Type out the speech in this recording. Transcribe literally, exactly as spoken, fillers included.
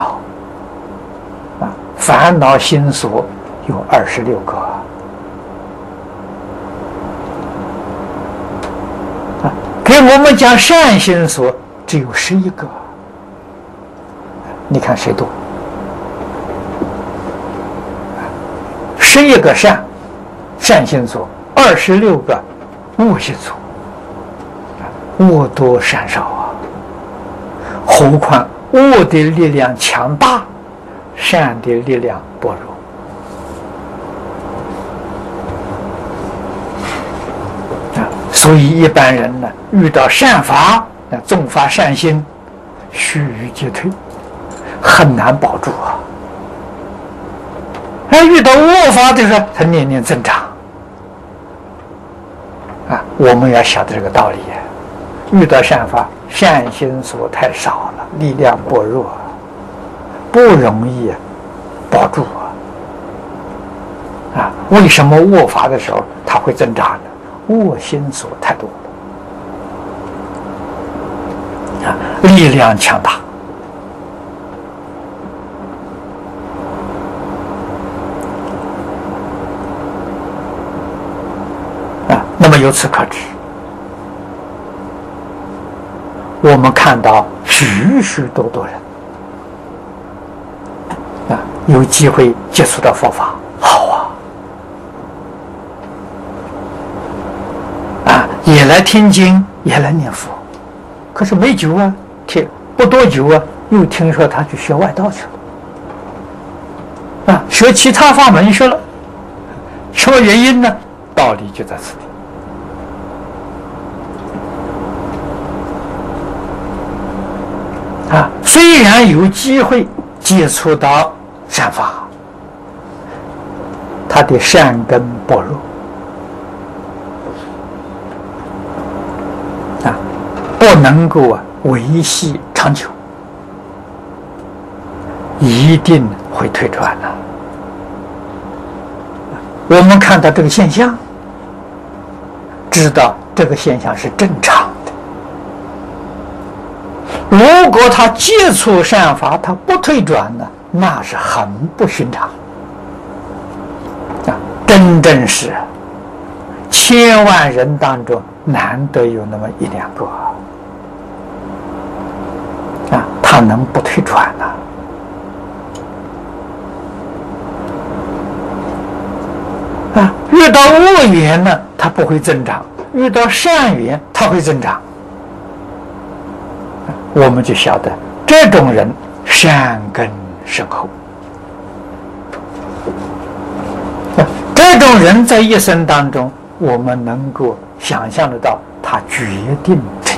啊，烦恼心所有二十六个啊，给我们讲善心所只有十一个，你看谁多？十一个善善心所，二十六个恶心所，恶多善少啊。何况恶的力量强大，善的力量薄弱。啊，所以一般人呢，遇到善法，那纵发善心，须臾皆退，很难保住啊。而遇到恶法的时候，他年年增长。啊，我们要晓得这个道理。遇到善法，善心所太少了，力量薄弱，不容易保住啊！啊，为什么恶法的时候它会增长呢？恶心所太多了，啊，力量强大。啊，那么由此可知，我们看到许许多多人啊，有机会接触到佛法，好啊，啊，也来听经，也来念佛，可是没久啊，听不多久啊，又听说他去学外道去了，啊，学其他法门去了，什么原因呢？道理就在此地。啊，虽然有机会接触到善法，他的善根薄弱，啊，不能够啊维系长久，一定会退转的。我们看到这个现象，知道这个现象是正常的。如果他接触善法，他不退转呢，那是很不寻常啊！真正是千万人当中难得有那么一两个啊，他能不退转呢？啊，遇到恶缘呢，它不会增长；遇到善缘，它会增长。我们就晓得这种人善根深厚，这种人在一生当中，我们能够想象得到，他决定成